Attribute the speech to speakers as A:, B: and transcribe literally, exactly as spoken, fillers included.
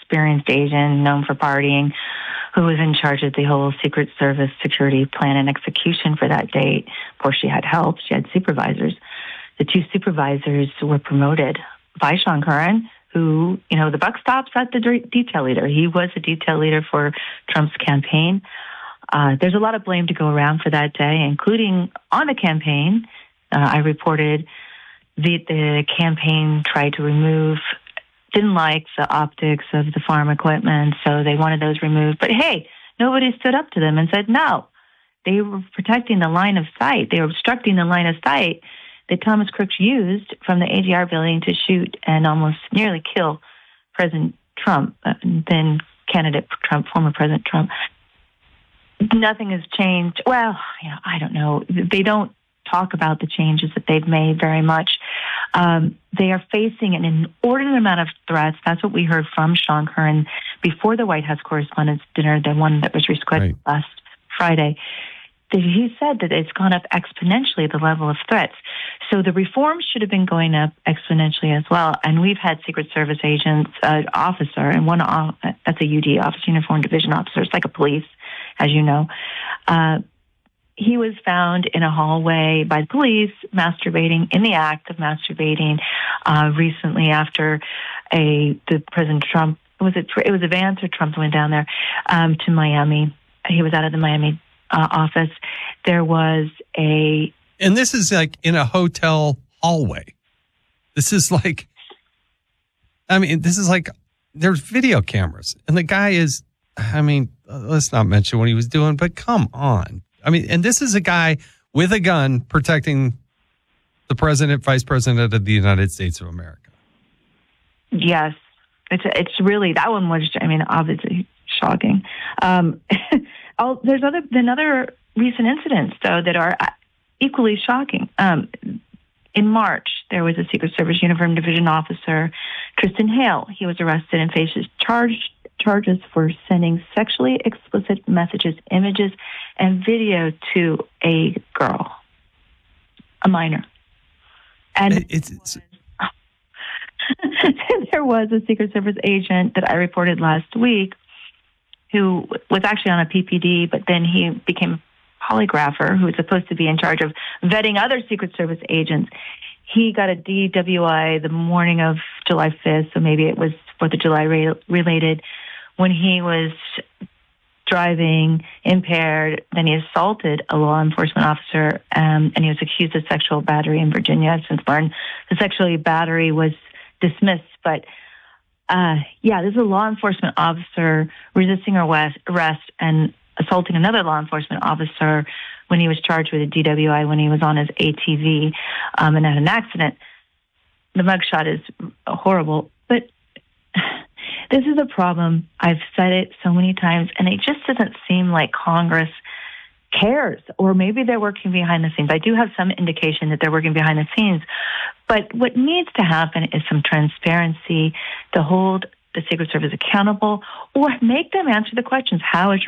A: experienced agent known for partying who was in charge of the whole Secret Service security plan and execution for that date. Of course, she had help. She had supervisors. The two supervisors were promoted by Sean Curran, who, you know, the buck stops at the detail leader. He was a detail leader for Trump's campaign. Uh, there's a lot of blame to go around for that day, including on the campaign. Uh, I reported that the campaign tried to remove, didn't like the optics of the farm equipment, so they wanted those removed. But hey, nobody stood up to them and said no. They were protecting the line of sight. They were obstructing the line of sight that Thomas Crooks used from the A G R building to shoot and almost nearly kill President Trump, uh, then candidate Trump, former President Trump. Nothing has changed. Well, you know, I don't know. They don't talk about the changes that they've made very much. Um, they are facing an inordinate amount of threats. That's what we heard from Sean Curran before the White House Correspondents' Dinner, the one that was rescheduled right. last Friday. He said that it's gone up exponentially, the level of threats. So the reforms should have been going up exponentially as well. And we've had Secret Service agents, uh, officer, and one, uh, that's a U D, Office Uniform Division officer. It's like a police, as you know. Uh, he was found in a hallway by the police masturbating, in the act of masturbating, uh, recently after a, the President Trump, was it, it was a Vance or Trump went down there, um, to Miami. He was out of the Miami Uh, office. There was a...
B: And this is like in a hotel hallway. This is like... I mean, this is like... There's video cameras. And the guy is... I mean, let's not mention what he was doing, but come on. I mean, and this is a guy with a gun protecting the president, vice president of the United States of America.
A: Yes. It's, it's really... That one was, I mean, obviously shocking. Um I'll, there's other been other recent incidents, though, that are equally shocking. Um, in March, there was a Secret Service Uniform Division officer, Tristan Hale. He was arrested and faces charged, charges for sending sexually explicit messages, images, and video to a girl, a minor. And
B: it's, it's...
A: there was a Secret Service agent that I reported last week who was actually on a P P D, but then he became a polygrapher who was supposed to be in charge of vetting other Secret Service agents. He got a D W I the morning of July fifth, so maybe it was fourth of July re- related, when he was driving impaired. Then he assaulted a law enforcement officer, um, and he was accused of sexual battery in Virginia. I've since learned the sexual battery was dismissed, but Uh, yeah, this is a law enforcement officer resisting arrest, arrest and assaulting another law enforcement officer when he was charged with a D W I when he was on his A T V um, and had an accident. The mugshot is horrible, but this is a problem. I've said it so many times, and it just doesn't seem like Congress cares, or maybe they're working behind the scenes. I do have some indication that they're working behind the scenes, but what needs to happen is some transparency to hold the Secret Service accountable, or make them answer the questions. How is your